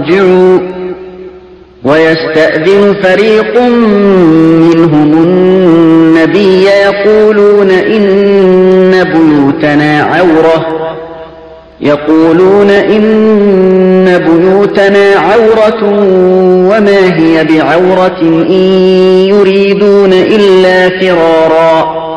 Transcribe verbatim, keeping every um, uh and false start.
ارجعوا ويستأذن فريق منهم النبي يقولون إن بيوتنا عورة يقولون إن بيوتنا عورة وما هي بعورة إن يريدون إلا فرارا